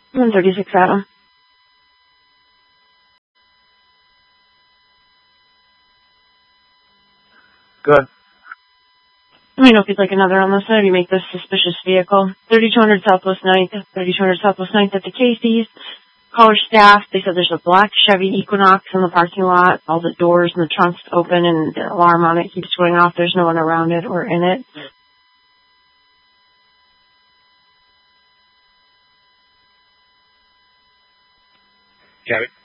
136 Adam. Good. Let me know if you'd like another on this side. You make this suspicious vehicle. 3200 Southwest 9th, 3200 Southwest 9th at the Casey's. Caller staff, they said there's a black Chevy Equinox in the parking lot. All the doors and the trunks open and the alarm on it keeps going off. There's no one around it or in it. Chevy.